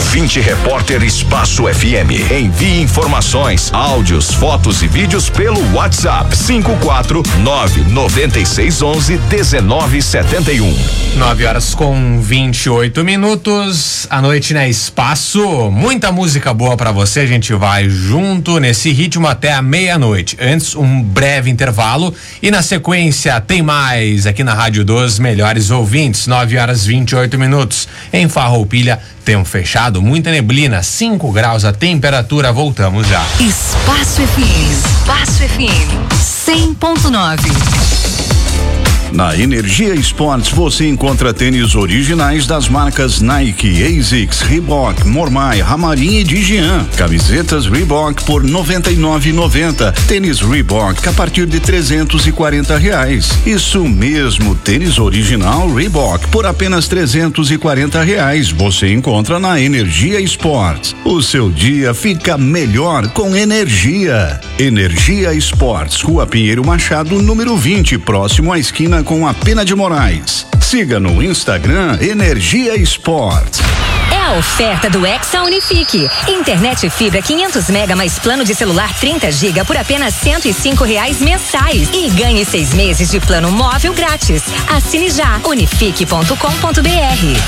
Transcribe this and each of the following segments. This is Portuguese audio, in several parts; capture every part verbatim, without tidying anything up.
Ouvinte Repórter Espaço F M. Envie informações, áudios, fotos e vídeos pelo WhatsApp cinco quatro nove nove seis onze dezenove setenta e um. nove horas com vinte e oito minutos. A noite na Espaço. Muita música boa pra você. A gente vai junto nesse ritmo até a meia-noite. Antes, um breve intervalo e na sequência tem mais aqui na Rádio dos Melhores Ouvintes. nove horas vinte e oito minutos. Em Farroupilha, tempo fechado, muita neblina, cinco graus a temperatura. Voltamos já. Espaço F M. Espaço F M. cem ponto nove. Na Energia Esportes você encontra tênis originais das marcas Nike, ASICS, Reebok, Mormai, Ramarim e Digian. Camisetas Reebok por noventa e nove reais e noventa centavos. Tênis Reebok a partir de trezentos e quarenta reais. Isso mesmo, tênis original Reebok por apenas trezentos e quarenta reais. Você encontra na Energia Esportes. O seu dia fica melhor com energia. Energia Esportes, Rua Pinheiro Machado, número vinte, próximo à esquina com a Pena de Moraes. Siga no Instagram Energia Esportes. É a oferta do Hexa Unifique. Internet fibra quinhentos mega mais plano de celular trinta giga por apenas cento e cinco reais mensais e ganhe seis meses de plano móvel grátis. Assine já unifique ponto com ponto br.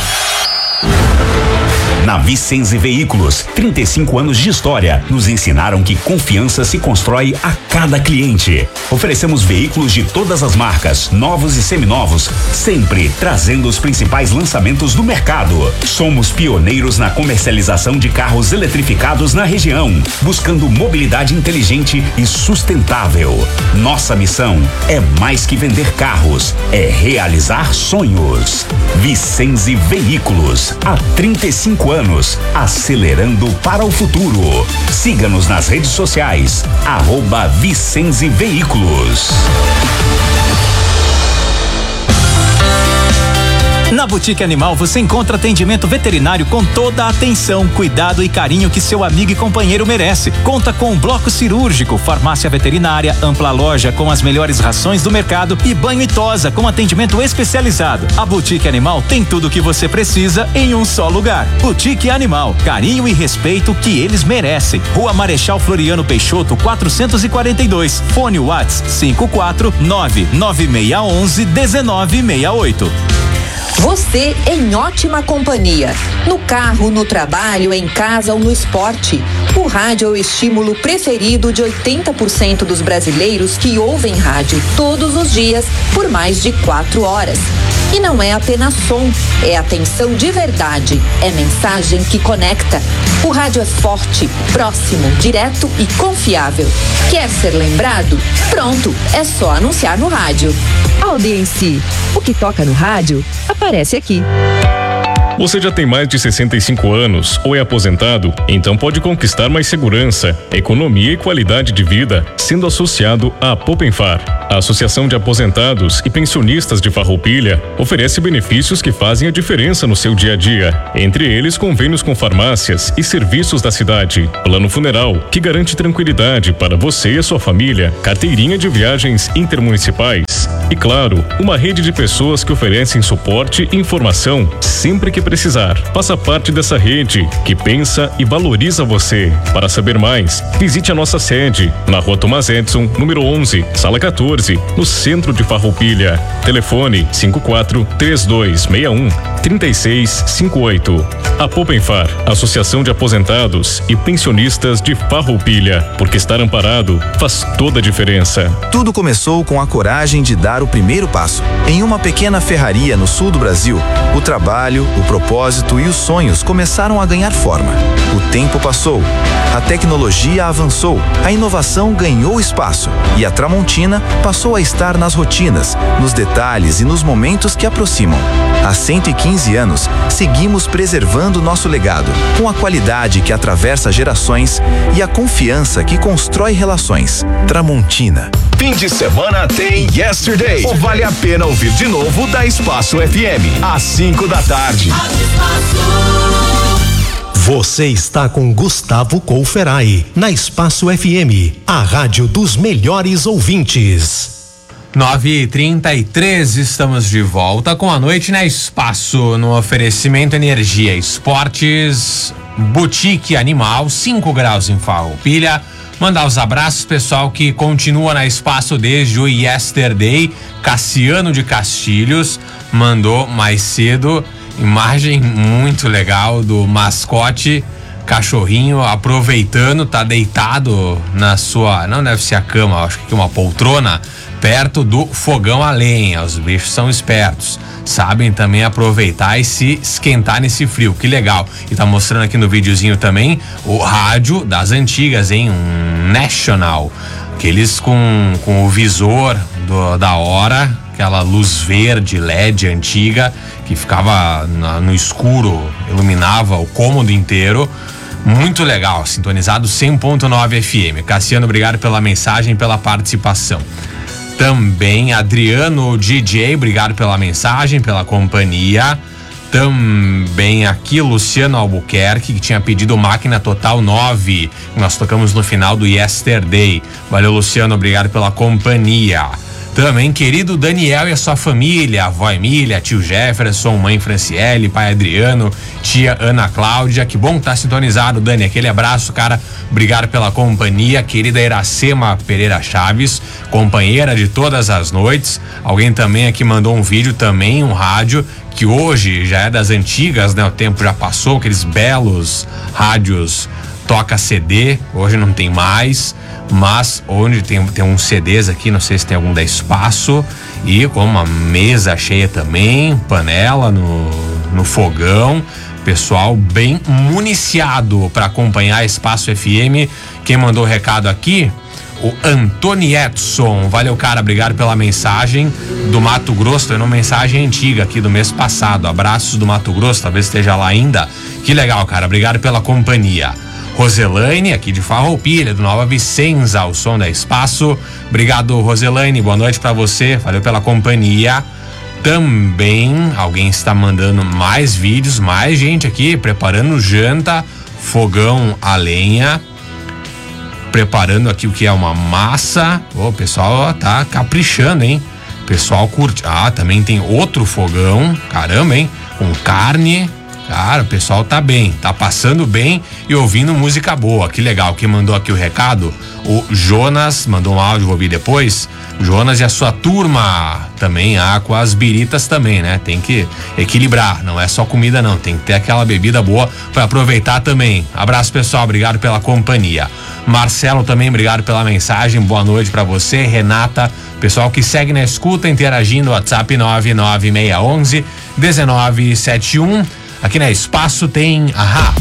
Na Vicenze Veículos, trinta e cinco anos de história, nos ensinaram que confiança se constrói a cada cliente. Oferecemos veículos de todas as marcas, novos e seminovos, sempre trazendo os principais lançamentos do mercado. Somos pioneiros na comercialização de carros eletrificados na região, buscando mobilidade inteligente e sustentável. Nossa missão é mais que vender carros, é realizar sonhos. Vicenze Veículos, há trinta e cinco anos, acelerando para o futuro. Siga-nos nas redes sociais, arroba Vicenze Veículos. Na Boutique Animal você encontra atendimento veterinário com toda a atenção, cuidado e carinho que seu amigo e companheiro merece. Conta com um bloco cirúrgico, farmácia veterinária, ampla loja com as melhores rações do mercado e banho e tosa com atendimento especializado. A Boutique Animal tem tudo o que você precisa em um só lugar. Boutique Animal, carinho e respeito que eles merecem. Rua Marechal Floriano Peixoto, quatrocentos e quarenta e dois. Fone Whats cinco quatro nove nove seis um um, um nove seis oito. Você em ótima companhia. No carro, no trabalho, em casa ou no esporte. O rádio é o estímulo preferido de oitenta por cento dos brasileiros que ouvem rádio todos os dias por mais de quatro horas. E não é apenas som, é atenção de verdade, é mensagem que conecta. O rádio é forte, próximo, direto e confiável. Quer ser lembrado? Pronto, é só anunciar no rádio. Audiência, o que toca no rádio aparece aqui. Você já tem mais de sessenta e cinco anos ou é aposentado? Então pode conquistar mais segurança, economia e qualidade de vida sendo associado à Popenfar. A Associação de Aposentados e Pensionistas de Farroupilha oferece benefícios que fazem a diferença no seu dia a dia. Entre eles, convênios com farmácias e serviços da cidade, plano funeral, que garante tranquilidade para você e a sua família, carteirinha de viagens intermunicipais e, claro, uma rede de pessoas que oferecem suporte e informação sempre que precisar. Faça parte dessa rede que pensa e valoriza você. Para saber mais, visite a nossa sede na Rua Tomás Edson, número onze, sala quatorze, no centro de Farroupilha. Telefone cinco quatro três dois seis um três seis cinco oito. A Popenfar, Associação de Aposentados e Pensionistas de Farroupilha, porque estar amparado faz toda a diferença. Tudo começou com a coragem de dar o primeiro passo. Em uma pequena ferraria no sul do Brasil, o trabalho, o propósito e os sonhos começaram a ganhar forma. O tempo passou, a tecnologia avançou, a inovação ganhou espaço e a Tramontina passou a estar nas rotinas, nos detalhes e nos momentos que aproximam. Há cento e quinze anos, seguimos preservando nosso legado, com a qualidade que atravessa gerações e a confiança que constrói relações. Tramontina. Fim de semana tem Yesterday. Ou vale a pena ouvir de novo da Espaço F M, às cinco da tarde. Você está com Gustavo Couferai, na Espaço F M, a rádio dos melhores ouvintes. nove e trinta e três, estamos de volta com a noite na Espaço, no oferecimento Energia Esportes. Boutique Animal, cinco graus em Farroupilha. Mandar os abraços, pessoal, que continua na Espaço desde o Yesterday. Cassiano de Castilhos mandou mais cedo. Imagem muito legal do mascote cachorrinho aproveitando, tá deitado na sua, não deve ser a cama, acho que uma poltrona, perto do fogão a lenha. Os bichos são espertos, sabem também aproveitar e se esquentar nesse frio, que legal. E tá mostrando aqui no videozinho também o rádio das antigas, hein? Um National, aqueles com, com o visor do, da hora, aquela luz verde L E D antiga que ficava na, no escuro, iluminava o cômodo inteiro. Muito legal, sintonizado cem ponto nove F M. Cassiano, obrigado pela mensagem, pela participação. Também Adriano D J, obrigado pela mensagem, pela companhia. Também aqui Luciano Albuquerque, que tinha pedido Máquina Total nove, nós tocamos no final do Yesterday. Valeu, Luciano, obrigado pela companhia. Também querido Daniel e a sua família, avó Emília, tio Jefferson, mãe Franciele, pai Adriano, tia Ana Cláudia. Que bom que tá sintonizado, Dani, aquele abraço, cara, obrigado pela companhia. Querida Iracema Pereira Chaves, companheira de todas as noites. Alguém também aqui mandou um vídeo também, um rádio que hoje já é das antigas, né? O tempo já passou, aqueles belos rádios toca C D, hoje não tem mais, mas onde tem, tem uns C Ds aqui, não sei se tem algum da Espaço, e com uma mesa cheia também, panela no, no fogão, pessoal bem municiado para acompanhar Espaço F M. Quem mandou o recado aqui, o Antônio Edson, valeu, cara, obrigado pela mensagem do Mato Grosso, é uma mensagem antiga aqui do mês passado, abraços do Mato Grosso, talvez esteja lá ainda, que legal, cara, obrigado pela companhia. Roselaine, aqui de Farroupilha, do Nova Vicenza, o som da Espaço. Obrigado, Roselaine, boa noite pra você, valeu pela companhia. Também alguém está mandando mais vídeos, mais gente aqui preparando janta, fogão a lenha, preparando aqui o que é uma massa. O oh, pessoal tá caprichando, hein? O pessoal curte. Ah, também tem outro fogão, caramba, hein? Com carne. Cara, o pessoal tá bem, tá passando bem e ouvindo música boa, que legal. Quem mandou aqui o recado, o Jonas, mandou um áudio, vou ouvir depois. Jonas e a sua turma também, ah, com as biritas também, né? Tem que equilibrar, não é só comida não, tem que ter aquela bebida boa para aproveitar também. Abraço, pessoal, obrigado pela companhia. Marcelo também, obrigado pela mensagem, boa noite para você. Renata, pessoal que segue na escuta, interagindo, WhatsApp nove nove seis um um um nove sete um. Aqui na Espaço tem Ahá.